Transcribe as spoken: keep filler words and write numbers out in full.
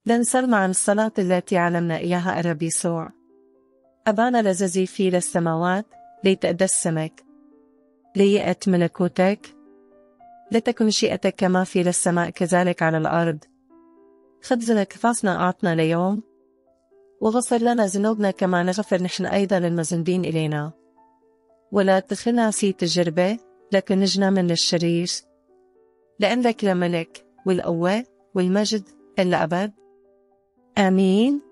لنسلم عن الصلاة التي علمنا إياها الرب يسوع. أبانا الذي في السماوات، ليتقدسك، ليأت ملكوتك، لتكن شيئتك كما في السماء كذلك على الأرض. خبزنا كفافنا أعطنا اليوم، وغفر لنا ذنوبنا كما نغفر نحن أيضا للمذنبين إلينا، ولا تدخلنا في تجربة لكن نجنا من الشرير، لأن لك الملك والقوة والمجد إلى أبد. آمين.